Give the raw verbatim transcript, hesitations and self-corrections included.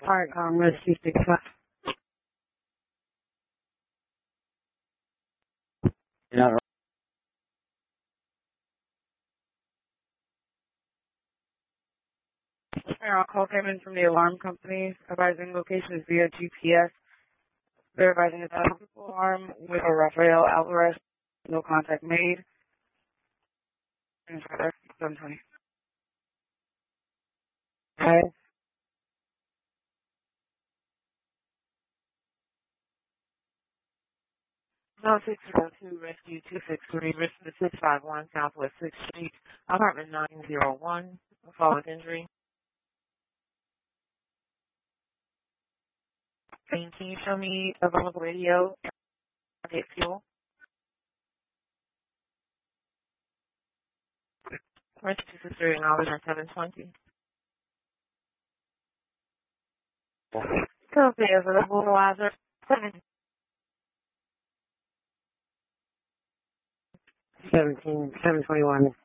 Alright, um, rescue six five. You're not I'll call came in from the alarm company, advising locations via G P S. They're advising it's a people alarm with a Rafael Alvarez. No contact made. And further, seven twenty. okay. No, six zero two Rescue two six three, Richmond six five one Southwest sixth Street, apartment nine zero one, fall with injury. Can can you show me available radio and get fuel? Rescue two six three, hours and seven twenty. Copy available, Lizer. Seventeen, seven twenty-one.